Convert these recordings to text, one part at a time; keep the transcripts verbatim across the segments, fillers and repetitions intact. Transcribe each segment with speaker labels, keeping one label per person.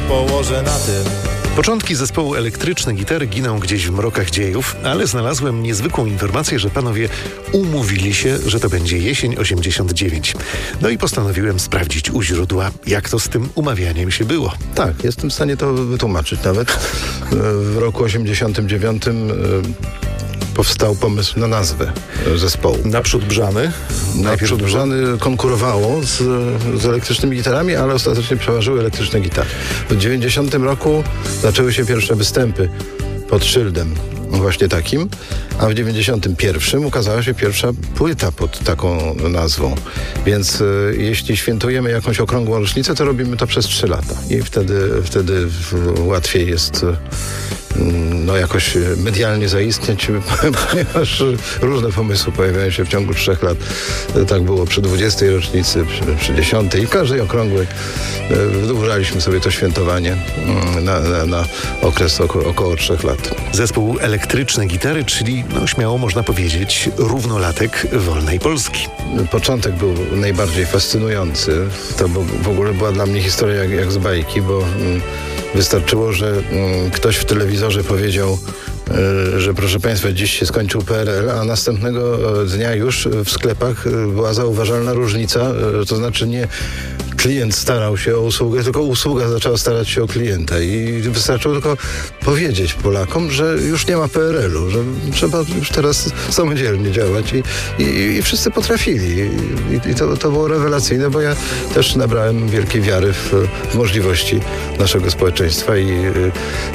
Speaker 1: położę na tym.
Speaker 2: Początki zespołu Elektryczne Gitary giną gdzieś w mrokach dziejów, ale znalazłem niezwykłą informację, że panowie umówili się, że to będzie jesień osiemdziesiąt dziewięć. No i postanowiłem sprawdzić u źródła, jak to z tym umawianiem się było.
Speaker 3: Tak, jestem w stanie to wytłumaczyć nawet. W roku osiemdziesiątym dziewiątym powstał pomysł na nazwę zespołu.
Speaker 2: Naprzód Brzany.
Speaker 3: Naprzód Brzany konkurowało z, z elektrycznymi gitarami, ale ostatecznie przeważyły elektryczne gitary. W dziewięćdziesiątym roku zaczęły się pierwsze występy pod szyldem właśnie takim, a w dziewięćdziesiątym pierwszym ukazała się pierwsza płyta pod taką nazwą. Więc y, jeśli świętujemy jakąś okrągłą rocznicę, to robimy to przez trzy lata. I wtedy, wtedy w, łatwiej jest y, no jakoś medialnie zaistnieć, ponieważ różne pomysły pojawiają się w ciągu trzech lat. Tak było przy dwudziestej rocznicy, przy, przy dziesiątej i w każdej okrągłej wydłużaliśmy sobie to świętowanie na, na, na okres oko, około trzech lat.
Speaker 2: Zespół Elektryczne Gitary, czyli no śmiało można powiedzieć równolatek wolnej Polski.
Speaker 3: Początek był najbardziej fascynujący. To w ogóle była dla mnie historia jak, jak z bajki, bo wystarczyło, że mm, ktoś w telewizorze powiedział, y, że proszę Państwa, dziś się skończył P R L, a następnego dnia już w sklepach była zauważalna różnica, y, to znaczy nie klient starał się o usługę, tylko usługa zaczęła starać się o klienta i wystarczyło tylko powiedzieć Polakom, że już nie ma P R L u, że trzeba już teraz samodzielnie działać i, i, i wszyscy potrafili i, i to, to było rewelacyjne, bo ja też nabrałem wielkiej wiary w, w możliwości naszego społeczeństwa i w,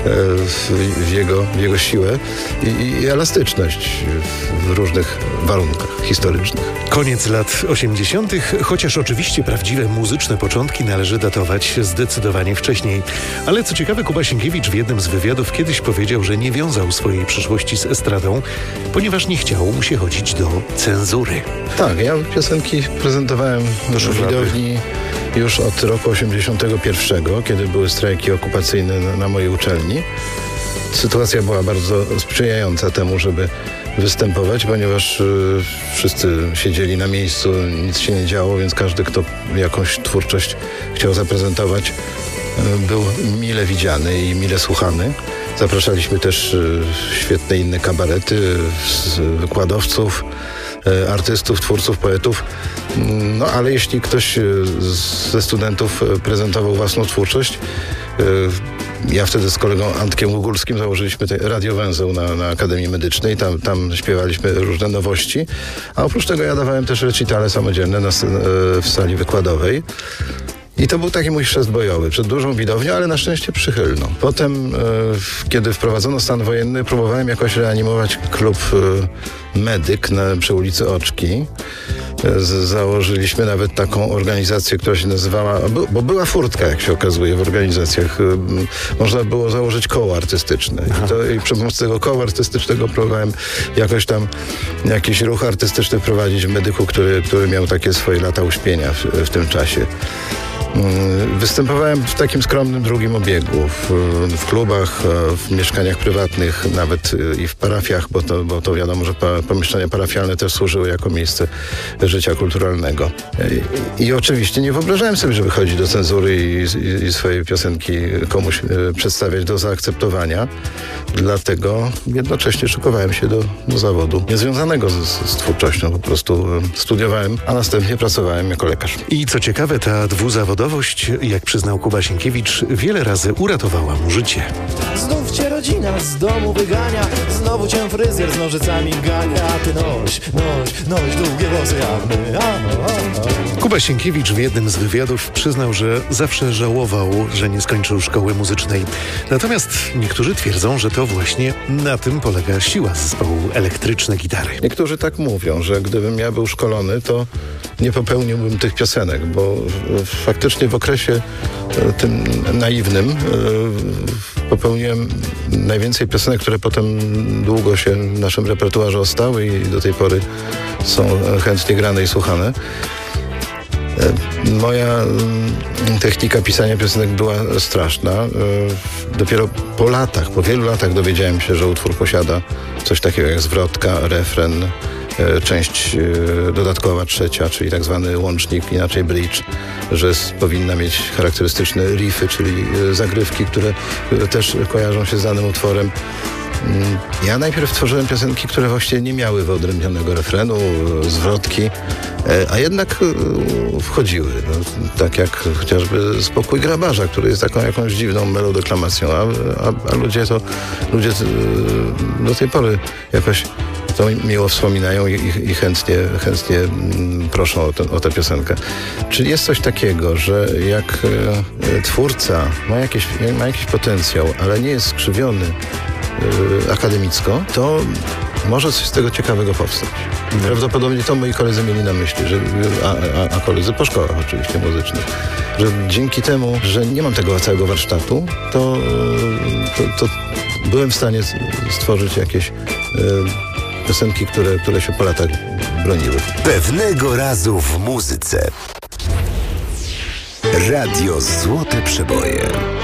Speaker 3: w, jego, w jego siłę i, i elastyczność w różnych warunkach historycznych.
Speaker 2: Koniec lat osiemdziesiątych, chociaż oczywiście prawdziwe muzyczne początki należy datować zdecydowanie wcześniej. Ale co ciekawe, Kuba Sienkiewicz w jednym z wywiadów kiedyś powiedział, że nie wiązał swojej przyszłości z estradą, ponieważ nie chciało mu się chodzić do cenzury.
Speaker 3: Tak, ja piosenki prezentowałem w widowni już od roku osiemdziesiątego pierwszego, kiedy były strajki okupacyjne na, na mojej uczelni. Sytuacja była bardzo sprzyjająca temu, żeby występować, ponieważ y, wszyscy siedzieli na miejscu, nic się nie działo, więc każdy, kto jakąś twórczość chciał zaprezentować, y, był mile widziany i mile słuchany. Zapraszaliśmy też y, świetne inne kabarety, y, wykładowców, y, artystów, twórców, poetów. No ale jeśli ktoś y, ze studentów prezentował własną twórczość, y, ja wtedy z kolegą Antkiem Gugulskim założyliśmy radiowęzeł na, na Akademii Medycznej. Tam, tam śpiewaliśmy różne nowości. A oprócz tego ja dawałem też recitale samodzielne na, w sali wykładowej. I to był taki mój chrzest bojowy przed dużą widownią, ale na szczęście przychylną. Potem, e, kiedy wprowadzono stan wojenny, próbowałem jakoś reanimować klub e, Medyk na, przy ulicy Oczki. E, z, założyliśmy nawet taką organizację, która się nazywała, bo, bo była furtka, jak się okazuje, w organizacjach. E, można było założyć koło artystyczne. I, to, I przy pomocy tego koła artystycznego próbowałem jakoś tam jakiś ruch artystyczny prowadzić w Medyku, który, który miał takie swoje lata uśpienia w, w tym czasie. Występowałem w takim skromnym drugim obiegu, w, w klubach, w mieszkaniach prywatnych, nawet i w parafiach, bo to, bo to wiadomo, że pa, pomieszczenia parafialne też służyły jako miejsce życia kulturalnego. I, i oczywiście nie wyobrażałem sobie, żeby chodzić do cenzury i, i, i swoje piosenki komuś przedstawiać do zaakceptowania. Dlatego jednocześnie szykowałem się do, do zawodu niezwiązanego z, z twórczością. Po prostu studiowałem, a następnie pracowałem jako lekarz.
Speaker 2: I co ciekawe, ta dwuzawodowość, jak przyznał Kuba Sienkiewicz, wiele razy uratowała mu życie.
Speaker 1: Znów cię rodzina z domu wygania, znowu cię fryzjer z nożycami gania, a ty noś, noś, noś długie włosy jak my. A, a, a.
Speaker 2: Kuba Sienkiewicz w jednym z wywiadów przyznał, że zawsze żałował, że nie skończył szkoły muzycznej. Natomiast niektórzy twierdzą, że to właśnie na tym polega siła zespołu Elektryczne Gitary.
Speaker 3: Niektórzy tak mówią, że gdybym ja był szkolony, to nie popełniłbym tych piosenek, bo faktycznie w okresie tym naiwnym popełniłem najwięcej piosenek, które potem długo się w naszym repertuarze ostały i do tej pory są chętnie grane i słuchane. Moja technika pisania piosenek była straszna. Dopiero po latach, po wielu latach dowiedziałem się, że utwór posiada coś takiego jak zwrotka, refren, e, część e, dodatkowa, trzecia, czyli tak zwany łącznik, inaczej bridge, że s- powinna mieć charakterystyczne riffy, czyli e, zagrywki, które e, też kojarzą się z danym utworem. Mm, Ja najpierw tworzyłem piosenki, które właściwie nie miały wyodrębnionego refrenu, e, zwrotki, e, a jednak e, wchodziły. No, tak jak chociażby Spokój grabarza, który jest taką jakąś dziwną melodeklamacją, a, a, a ludzie to ludzie e, do tej pory jakoś to miło wspominają i, i i chętnie, chętnie mm, proszą o, ten, o tę piosenkę. Czyli jest coś takiego, że jak e, twórca ma, jakieś, ma jakiś potencjał, ale nie jest skrzywiony e, akademicko, to może coś z tego ciekawego powstać. Prawdopodobnie to moi koledzy mieli na myśli, że, a, a, a koledzy po szkołach oczywiście muzycznych, że dzięki temu, że nie mam tego całego warsztatu, to, to, to byłem w stanie stworzyć jakieś e, piosenki, które, które się po latach broniły.
Speaker 4: Pewnego razu w muzyce. Radio Złote Przeboje.